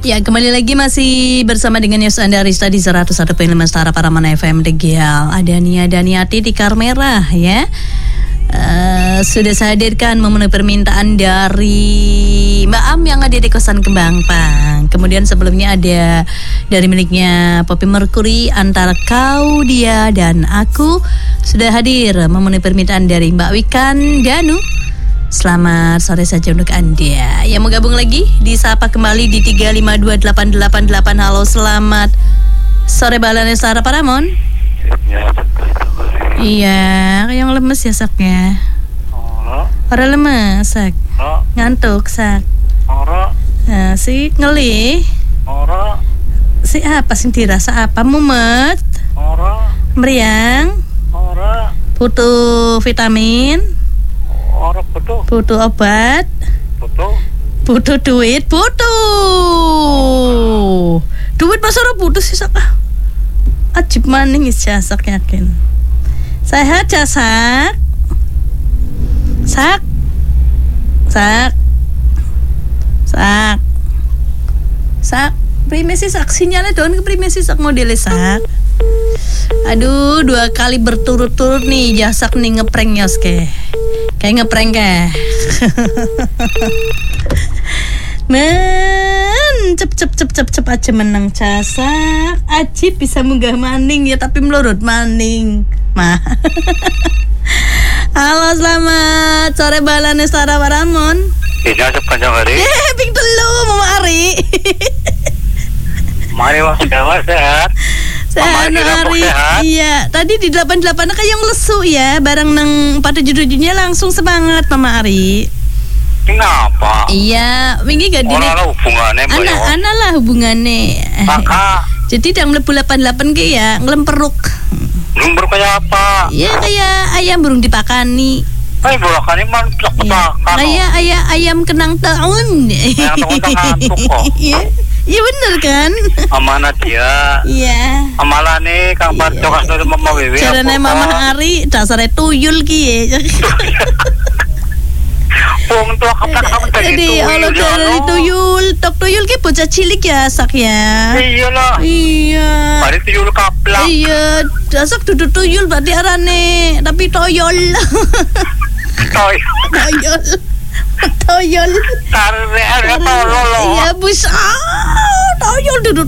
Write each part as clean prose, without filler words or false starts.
Ya, kembali lagi masih bersama dengan Yos Anda Arista di 101.5 Setara Paramana FM Degial. Ada Nia Daniati di Karmerah ya. Sudah saya hadirkan memenuhi permintaan dari Mbak Am yang ada di kosan Kembang Pang. Kemudian sebelumnya ada dari miliknya Poppy Mercury, Antara Kau, Dia, dan Aku. Sudah hadir memenuhi permintaan dari Mbak Wikan Danu. Selamat sore saja untuk Anda yang mau gabung lagi. Disapa kembali di 3528888. Halo, selamat sore Balane Setara Paramon. Iya, yang lemes ya saknya. Orang lemes sak. Ngantuk sak. Nah, si ngeli. Si apa sih dirasa apa mumet? Meriang. Butuh vitamin. Butuh obat. Butuh duit. Duit masa ora butuh sih sak. Ajib maning is jasak yakin. Sehat jasak. Sak. Primesi sak sinyalnya doang ke primesi sak modele sak. Aduh, 2 kali berturut-turut nih jasak nih ngeprank Yos ke. Kayak ngeprank ke. Cep aja menang jasak. Ajib bisa munggah maning ya tapi melurut maning. Mah. Halo, selamat sore Balane Setara Paramon. Iya, sepanjang hari. Ping telu Mama Ari. Mari waktu dawa sehat. Sehat Ari. Iya, tadi di 88 kayak yang lesu ya, barang nang pada judul-judulnya langsung semangat Mama Ari. Kenapa? Iya, wingi gak dini. Orang hubungannya banyak. Anak lah hubungannya. Maka. Jadi yang mlebu 88 ke ya ngelemperuk. Ngelemperuk kayak apa? Iya, kayak ayam burung dipakani. Burakannya mantap makan. Ayam kenang tahun. Yang tahun ngantuk kok. Iya bener kan? Amanah dia. Iya. Amalane Kang Parjo kasih Mama Wewe. Carane Mama Ari dasare tuyul ki. Wong tua kapan jadi kalau dari tuyul, tok tuyul ki bocah cilik ya sak ya. Iyalah. Iya. Bari tuyul kaplak. Iya, dasak duduk tuyul berarti arane tapi toyol. Toyol. Tarik tolol. Iya, bus. Toyol duduk.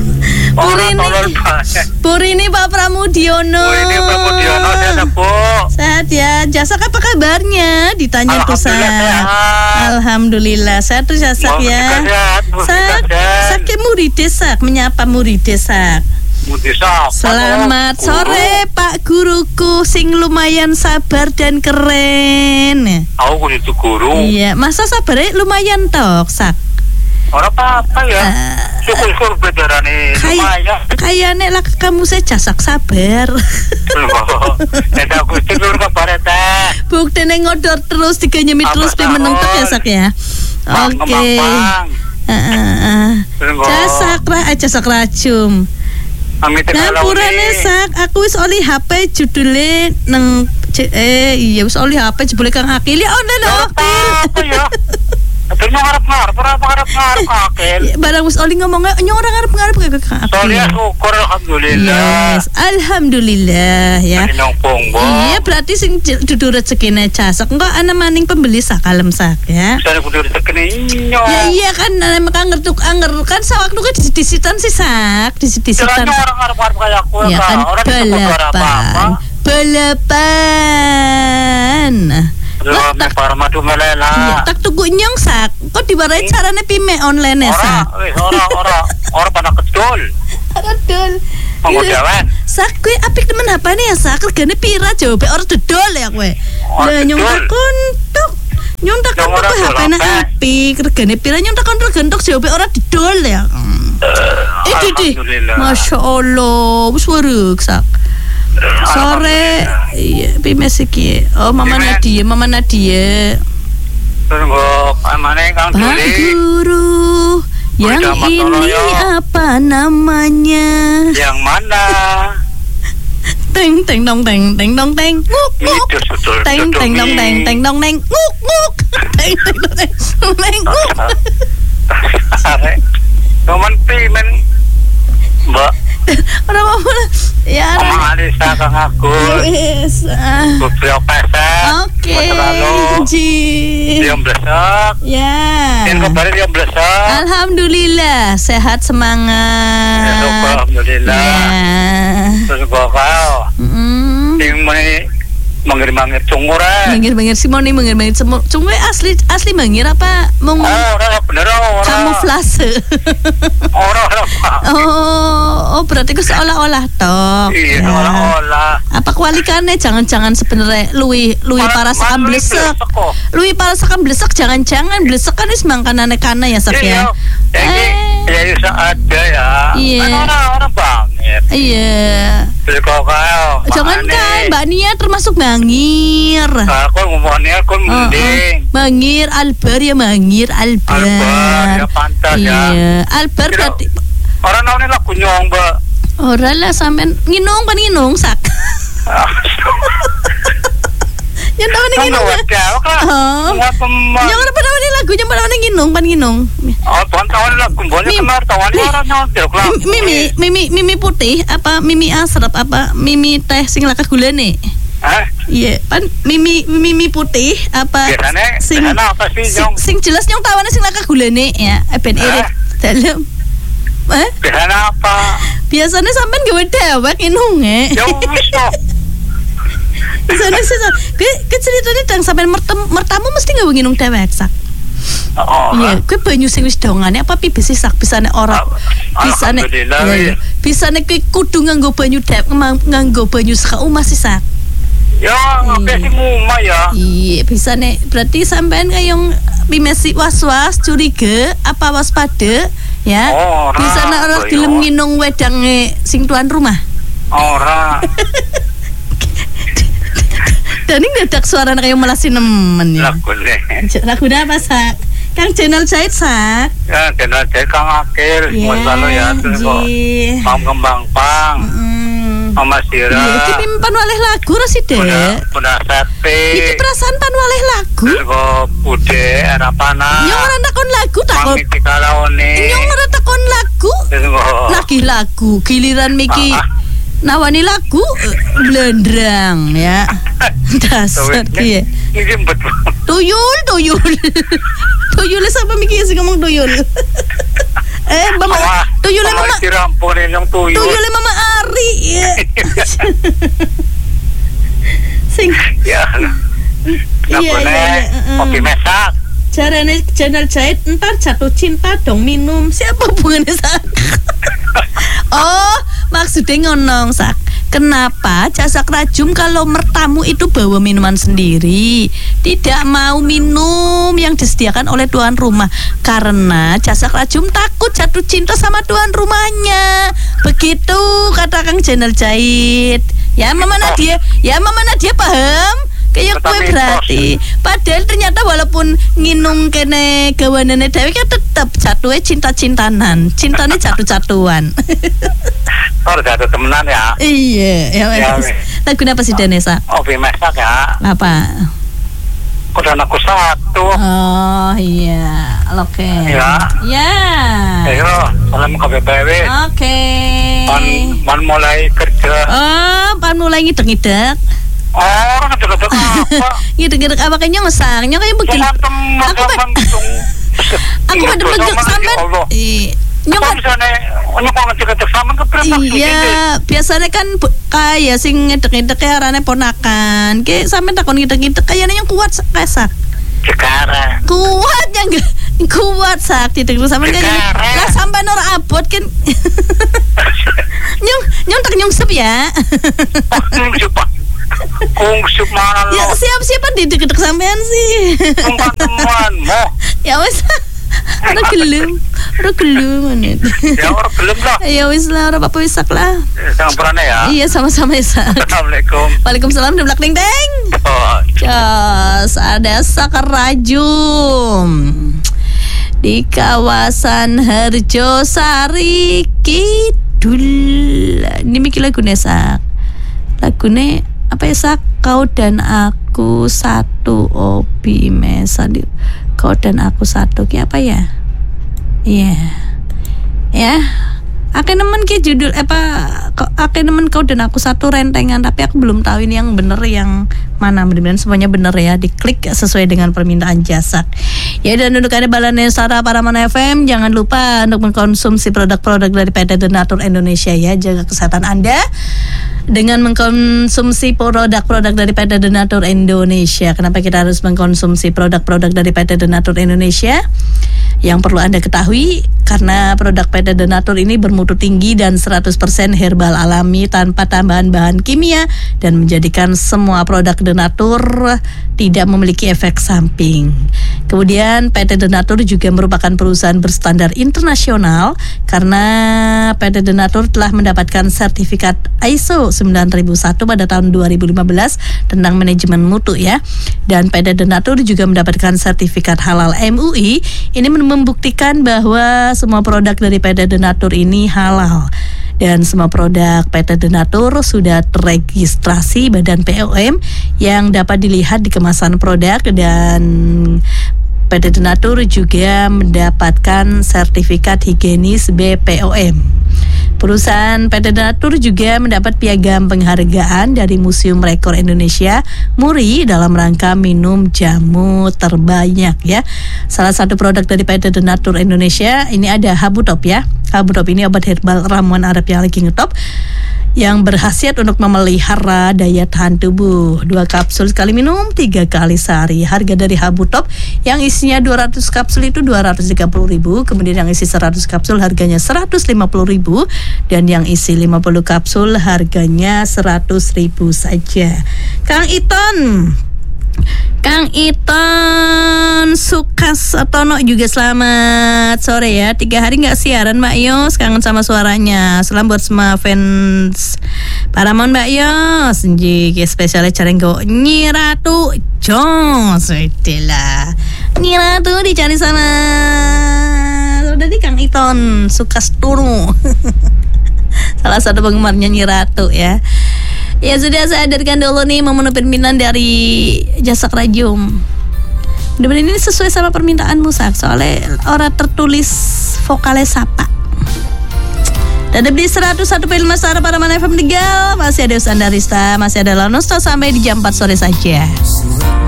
Purini Pak Pramudiono. Sehat, Bu. Sehat ya. Jasak apa kabarnya? Ditanya tuh Alhamdulillah. Sehat tuh Jasak ya. Sak murid desak menyapa murid desak. Selamat sore Pak Guruku sing lumayan sabar dan keren. Aku itu guru. Iya, masa sabarnya lumayan tok sak. Ora apa-apa ya. Syukur bedarane lumayan. Kayane lah kamu saya jasak sabar. Nek aku tidur kabare teh. Buktene ngodor terus diganyemi terus di menentek ya sak ya. Oke. Jasak racum. Ngampurane sak aku wis oli HP judule nang iya wis oli HP jebule Kang Akil ya online Akil. Ternyata ngarep Akil. Barang wis oli ngomongnya orang ngarep ke Kang Akil. Soalnya syukur alhamdulillah. Yes, alhamdulillah ya. Iya berarti sing dudu rezekine jasak engko ana maning pembeli sak kalem sak ya. Sare kudu rezekine inyo. Ya iya kan maka ngertuk anger kan sawaknu kan disisitan sih sak, disisitan. Orang ngarep kayak aku ya kan balapan. Tak parmadu melela. Iya, tak tuku nyong sak. Kok diwarai carane pime online sak. Ora pada kedol. Kedol. Pengodawan. Sak kowe apik temen apane ya sak? Regane pira jawabe ora dodol ya kowe. Lah nyong takon tok. Nyong takon kok HP-ne apik, regane pira nyong takon regentok jawabe ora dodol ya. Didi. Masya Allah, wis werek sak. Sore iya pimes iki. Oh Mama Nadia. Tunggu amane Kang Pak Guru. Yang ini apa namanya? Yang mana? Teng teng dong teng teng dong teng nguk nguk. Teng teng dong teng teng dong teng nguk nguk. Teng teng dong teng nguk. mesa Kang Agus. Wis. Bubrio pesek. Oke. Selalu. Ji. Diam blesek. Ya. Ini kabar diam blesek. Alhamdulillah sehat Ya, semangat. alhamdulillah. Ya. Terus kok kau. Yang mengir cungur Mengir si Moni mengir semua. Cuma asli mengir apa? Oh, orang bener orang. Kamuflase. Orang Pak. Oh, berarti ku seolah-olah toh. Iya, Ya. olah. Apa kualikannya jangan-jangan sebenarnya luwi parasakan blesek. Luwi parasakan blesek jangan-jangan blesek kan wis mangkanane kana ya Sak ya. Iya, ya bisa ada ya. Iya. Kan orang banget. Iya. Terus kok kau. Jangan kan Mbak Nia termasuk mangir. Aku ngomongnya aku mending. Mangir Albar ya mangir Albar. Albar, ya pantas ya. Iya, Albar Kira- berarti Orang naon lagu nyong, Mbak. ora lah sampean nginung Sak. Yang tahu nih nginung. Oh. Yang ora pada lagunya pada nginung Oh, tahun lagu boleh kemar tahun orang nyontek lah. Mimi putih apa mimi asrep apa mimi teh sing laka gulane. Iya, pan mimi putih apa Biasanya apa sih nyong? sing jelas nyong tawane sing laka gulane ya, ben irit dalem. Biasanya apa? Biasanya sampean gawe dewek inunge. Ya wis toh. Biasanya sih ke ceritane dang sampean mertamu mesti gawe nginung dewek Sak. Oh. Iya, kuwi banyu sing wis dongane apa pipi sih Sak bisane ora. Bisane. Alhamdulillah. Bisane kuwi kudu nganggo banyu dewek nganggo banyu saka omah sih Sak. Ya, ngapain sih muma ya? Iya, bisane berarti sampean kayong mimesi was-was curiga apa waspada ya. Bisa nek ora gelem nginung wedange sing tuan rumah. Ora. Dan ini dadak suara kayak malah sinemen ya. Lagu apa Sak? Kang Channel Jahit Sak. Ya, Channel Jahit Kang Akil. Selalu ya terus kok. Pam Kembang Pang. Mama Sira. Iki pimpan waleh lagu ra sih, Dek. Udah sepi. Iki perasaan pan waleh lagu. Terus kok Bude era panas. Nyong ora takon lagu takon. Mami Tikalaone. Nyong ora takon lagu. Lagi lagu giliran Miki. Nawani lagu blendrang ya. Dasar piye. Iki betul. Tuyul. Tuyul sama Miki sing ngomong tuyul. Mama tuyul mama. Dirampunin yang tuyul. Tuyul mama Ari. Sing ya. Iya. Kopi mesak. Carane Channel Jahit entar jatuh cinta dong minum. Siapa hubungannya Sak? Oh, maksudnya ngonong Sak. Kenapa Jasa Rajum kalau mertamu itu bawa minuman sendiri, tidak mau minum yang disediakan oleh tuan rumah? Karena Jasa Rajum takut jatuh cinta sama tuan rumahnya. Begitu kata Kang Channel Jahit. Ya Mama Nadia paham? Kayak kue berarti. Padahal ternyata walaupun nginung kene gawanane dhewe kan tetep jatuhnya cinta-cintanan. Cintane jatuh-jatuhan. Oh, jatuh temenan ya. Iya, ya wes. Lagu apa sih Danesa? Obi mesak ya. Apa? Udah aku satu. Oh iya, oke. Ya. Ya. Ayo, salam ke BPW. Oke. Pan mulai kerja. Oh, pan mulai ngidek-ngidek. Oh, ngedek-ngedek apa? Ngidek-ngidek apa kayaknya ngesangnya kayak begini. Aku bedek sampean. Iya, biasanya kan kayak sing ngedek-ngedek kayak arane ponakan. Kayak sampean takon ngedek-ngedek kayaknya yang kuat Sak. Sekarang. Kuat yang kuat Sak titik sampean kayak lah sampean ora abot kan. Nyong tak nyungsep ya. Kungsup mana lo? Ya siapa di deket sampean sih? Teman-temanmu. Ya wes. Ora gelem manut. Ya ora gelem lah. Ya wis lah, ora apa-apa wis Sak lah. Sama perane ya. Iya sama-sama ya Sak. Assalamualaikum. Waalaikumsalam dan blak ding deng. Jos, ada Sak Rajum di kawasan Harjosari Kidul. Ini mikir lagune Sak. Lagune apa ya Sak? Kau dan aku satu. Obi Mesa. Kau dan aku satu. Ki apa ya? Iya. Ya. Aku nemen ki judul apa nemen kau dan aku satu rentengan, tapi aku belum tahu ini yang bener yang mana. Mudah-mudahan semuanya bener ya, diklik sesuai dengan permintaan jasa. Ya, dan untuk Anda Balannya Sara Paramana FM, jangan lupa untuk mengkonsumsi produk-produk dari PT Donatur Indonesia ya. Jaga kesehatan Anda dengan mengkonsumsi produk-produk dari PT Donatur Indonesia. Kenapa kita harus mengkonsumsi produk-produk dari PT Donatur Indonesia? Yang perlu Anda ketahui, karena produk PT Donatur ini bermutu tinggi dan 100% herbal alami tanpa tambahan bahan kimia, dan menjadikan semua produk Donatur tidak memiliki efek samping. Kemudian PT Donatur juga merupakan perusahaan berstandar internasional karena PT Donatur telah mendapatkan sertifikat ISO 9001 pada tahun 2015 tentang manajemen mutu ya. Dan PT Donatur juga mendapatkan sertifikat halal MUI. Ini membuktikan bahwa semua produk dari PT Donatur ini halal. Dan semua produk PT Donatur sudah terregistrasi Badan POM yang dapat dilihat di kemasan produk, dan PT Donatur juga mendapatkan sertifikat higienis BPOM. Perusahaan PT Donatur juga mendapat piagam penghargaan dari Museum Rekor Indonesia MURI dalam rangka minum jamu terbanyak ya. Salah satu produk dari PT Donatur Indonesia ini ada Habutop ya. Habutop ini obat herbal ramuan Arab yang lagi ngetop, yang berkhasiat untuk memelihara daya tahan tubuh. 2 kapsul sekali minum 3 kali sehari. Harga dari Habutop yang isinya 200 kapsul itu 230.000, kemudian yang isi 100 kapsul harganya 150.000, dan yang isi 50 kapsul harganya 100.000 saja. Kang Iton Sukas Tono juga selamat sore ya. 3 hari gak siaran Mbak Yos, kangen sama suaranya. Salam buat semua fans Paramount Mbak Yos. Nji spesialnya Carenggo Nyi Ratu Jos. Itulah Nyi Ratu dicari sama tadi Kang Iton Sukas Tono. Salah satu penggemarnya Nyi Ratu ya. Ya sudah, saya hadirkan dulu nih memenuhi permintaan dari Jasa Rajum. Mudah-mudahan ini sesuai sama permintaan Musak, soalnya orang tertulis vokalnya Sapa. Dan di 101.5 Sara Paramana FM Tegal, masih ada Usandarista, masih ada Lanosta sampai di jam 4 sore saja.